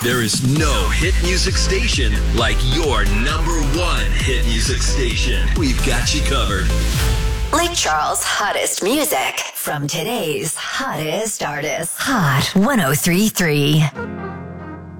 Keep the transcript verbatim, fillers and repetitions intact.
There is no hit music station like your number one hit music station. We've got you covered. Lake Charles' hottest music from today's hottest artists. Hot one oh three point three.